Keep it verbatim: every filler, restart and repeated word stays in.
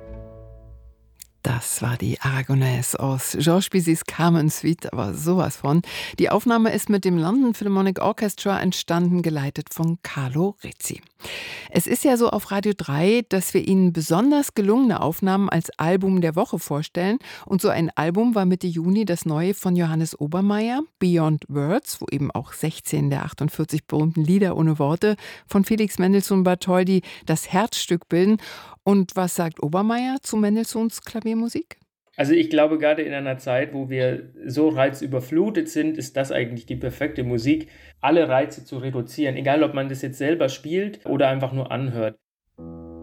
Das war die Aragonese aus Georges Bizets Carmen Suite, aber sowas von. Die Aufnahme ist mit dem London Philharmonic Orchestra entstanden, geleitet von Carlo Rizzi. Es ist ja so auf Radio drei, dass wir Ihnen besonders gelungene Aufnahmen als Album der Woche vorstellen. Und so ein Album war Mitte Juni das neue von Johannes Obermaier, Beyond Words, wo eben auch sechzehn der achtundvierzig berühmten Lieder ohne Worte von Felix Mendelssohn Bartholdy das Herzstück bilden. Und was sagt Obermaier zu Mendelssohns Klaviermusik? Also ich glaube, gerade in einer Zeit, wo wir so reizüberflutet sind, ist das eigentlich die perfekte Musik, alle Reize zu reduzieren, egal ob man das jetzt selber spielt oder einfach nur anhört.